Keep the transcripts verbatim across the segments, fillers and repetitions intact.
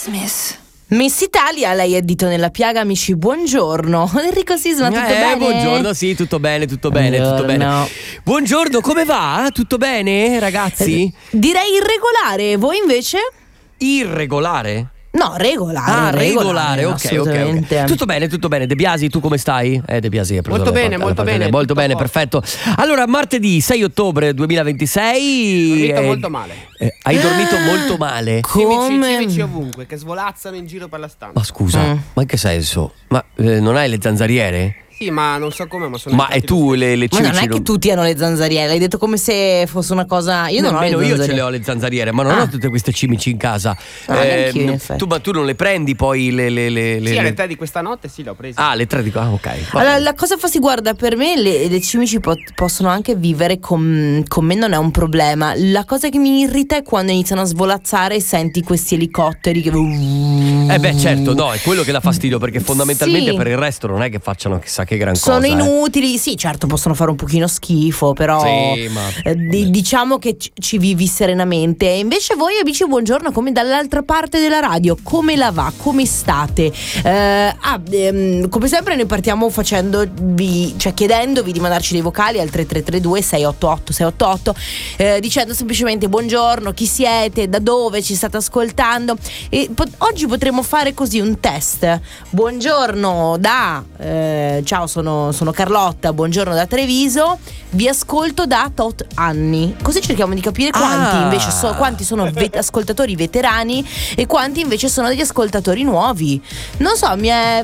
Smith. Miss Italia, lei è dito nella piaga, amici, buongiorno. Enrico Sisma, tutto eh, bene? Buongiorno, sì, tutto bene, tutto bene, buongiorno. tutto bene. Buongiorno, come va? Tutto bene, ragazzi? Eh, direi irregolare, voi invece? Irregolare? No, regolare. Ah, regolare, regolare ok, ok, ok. Tutto bene, tutto bene. De Biasi, tu come stai? Eh, De Biasi è preso Molto la bene, porta, molto la bene. Molto bene, posto. perfetto. Allora, martedì sei ottobre duemilaventisei. Ho dormito eh, molto male. eh, hai dormito molto male? Come? Cimici, cimici ovunque, che svolazzano in giro per la stanza. Ma scusa, Mm. ma in che senso? Ma eh, non hai le zanzariere? Sì, ma non so come, ma sono Ma e entrati tu lo le, le Ma non cimici è che tutti hanno le zanzariere, hai detto come se fosse una cosa. Io non ho le Nemmeno io zanzariere. ce le ho le zanzariere, ma non Ah. ho tutte queste cimici in casa. Ah, neanch'io, in n- effetti. tu, ma tu non le prendi poi le. le, le, le- stesso. Sì, le- alle tre di questa notte sì, le ho prese. Ah, le tre dico. Ah, ok. va Allora, bene. la cosa fa si guarda, per me le, le cimici po- possono anche vivere con, con me, non è un problema. La cosa che mi irrita è quando iniziano a svolazzare e senti questi elicotteri che. Eh beh, certo, no, è quello che dà fastidio, perché fondamentalmente Sì. per il resto non è che facciano chissà che gran Sono cosa. eh. inutili, sì, certo, possono fare un pochino schifo, però Sì, ma- eh, di- diciamo che ci, ci vivi serenamente. E invece voi, amici, buongiorno, come dall'altra parte della radio, come la va? Come state? Eh, ah, ehm, come sempre noi partiamo facendovi, cioè chiedendovi di mandarci dei vocali al tre tre tre due sei otto otto sei otto otto, eh, dicendo semplicemente buongiorno, chi siete, da dove ci state ascoltando. E po- oggi potremo fare così un test. Buongiorno da eh, ciao, sono, sono Carlotta, buongiorno da Treviso, vi ascolto da tot anni, così cerchiamo di capire quanti Ah. invece so, quanti sono ve- ascoltatori veterani e quanti invece sono degli ascoltatori nuovi. Non so, mi è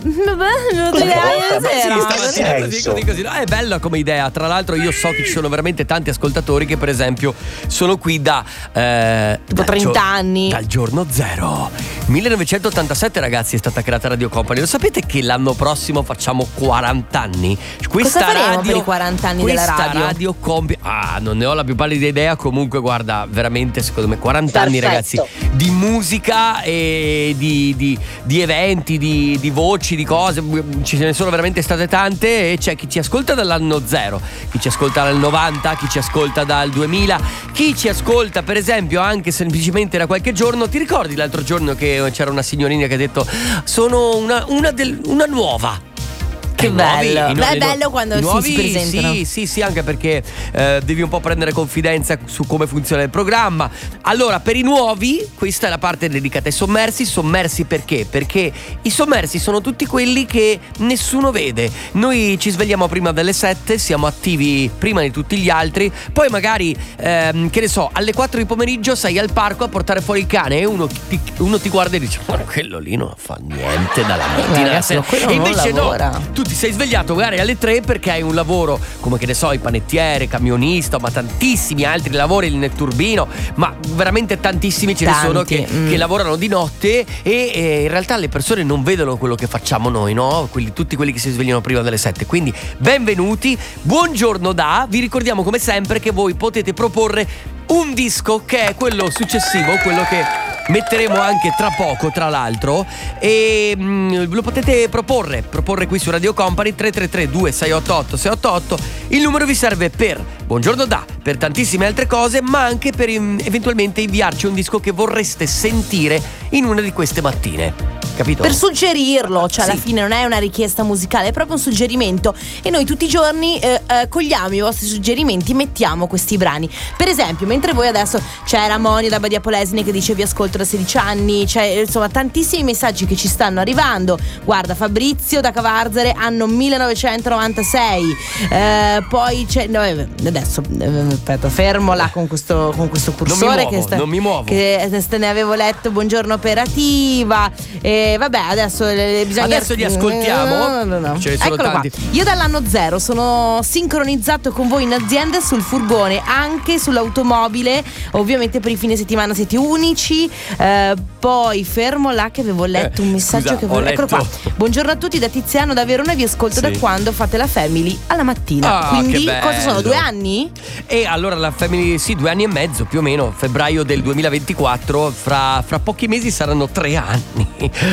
Sì, stamattina così, così, così. No, è bella come idea. Tra l'altro io so che ci sono veramente tanti ascoltatori che per esempio sono qui da eh, Tipo dal trenta gio- anni. Dal giorno zero. millenovecentottantasette, ragazzi, è stata creata Radio Company. Lo sapete che l'anno prossimo facciamo quaranta anni? Questa Cosa faremo radio, per i quaranta anni della questa radio? radio compie. Ah, non ne ho la più pallida idea. Comunque, guarda, veramente secondo me quaranta anni, ragazzi, di musica e di, di, di eventi, di, di voci, di cose. Ci ne sono veramente state tante. E c'è chi ci ascolta dall'anno zero, chi ci ascolta dal novanta, chi ci ascolta dal duemila, chi ci ascolta per esempio anche semplicemente da qualche giorno. Ti ricordi l'altro giorno che c'era una signorina che ha detto sono una, una, del, una nuova? Che I nuovi- bello. i nu- Beh, è i nu- bello quando i si- nuovi, si presentano. Sì, sì, sì, anche perché eh, devi un po' prendere confidenza su come funziona il programma. Allora, per i nuovi, questa è la parte dedicata ai sommersi. Sommersi perché? Perché i sommersi sono tutti quelli che nessuno vede. Noi ci svegliamo prima delle sette, siamo attivi prima di tutti gli altri. Poi magari, ehm, che ne so, alle quattro di pomeriggio sei al parco a portare fuori il cane e uno ti, uno ti guarda e dice ma quello lì non fa niente dalla mattina alla ragazzi, sera. ma quello E non invece lavora. no, tu ti sei svegliato magari alle tre perché hai un lavoro come, che ne so, il panettiere, camionista, ma tantissimi altri lavori, il netturbino, ma veramente tantissimi ce ne Tanti, sono che, mm. che lavorano di notte e, e in realtà le persone non vedono quello che facciamo noi, no? Quelli, tutti quelli che si svegliano prima delle sette. Quindi benvenuti, buongiorno da, vi ricordiamo come sempre che voi potete proporre un disco che è quello successivo, quello che metteremo anche tra poco, tra l'altro, e mm, lo potete proporre proporre qui su Radio Company. Tre tre tre due sei otto otto sei otto otto. Il numero vi serve per buongiorno da, per tantissime altre cose, ma anche per mm, eventualmente inviarci un disco che vorreste sentire in una di queste mattine. Capito? Per suggerirlo, cioè alla Sì. fine non è una richiesta musicale, è proprio un suggerimento. E noi tutti i giorni eh, eh, cogliamo i vostri suggerimenti, mettiamo questi brani. Per esempio, mentre voi adesso c'è Ramonia da Badia Polesine che dice vi ascolto da sedici anni, c'è insomma tantissimi messaggi che ci stanno arrivando. Guarda, Fabrizio da Cavarzere, anno millenovecentonovantasei. Eh, poi c'è no, eh, adesso eh, aspetta, fermo là con questo con questo cursore muovo, che sta, non mi muovo. che eh, ne avevo letto. Buongiorno operativa. E vabbè, adesso eh, bisogna. Adesso li ascoltiamo. No, no, no. Ce ne sono Eccolo tanti. qua. Io dall'anno zero sono sincronizzato con voi in azienda e sul furgone, anche sull'automobile. Ovviamente per i fine settimana siete unici. Eh, poi fermo là che avevo letto Eh, un messaggio scusa, che ho volevo. Eccolo qua. letto. Buongiorno a tutti da Tiziano da Verona, vi ascolto Sì. da quando fate la family alla mattina. Ah, Quindi che cosa sono? bello. Due anni? E allora la Family, sì, due anni e mezzo più o meno, febbraio del duemilaventiquattro, fra, fra pochi mesi saranno tre anni.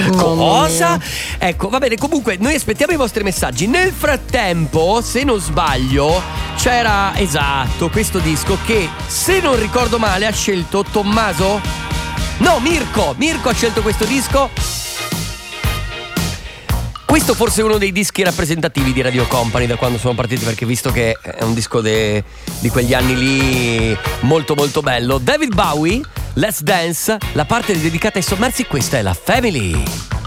Cosa? Ecco, va bene, comunque noi aspettiamo i vostri messaggi. Nel frattempo, se non sbaglio, c'era, esatto, questo disco che, se non ricordo male, ha scelto Tommaso. No, Mirko, Mirko ha scelto questo disco. Questo forse è uno dei dischi rappresentativi di Radio Company da quando sono partiti, perché visto che è un disco de, di quegli anni lì molto molto bello. David Bowie, Let's Dance, la parte dedicata ai sommersi, questa è la Family.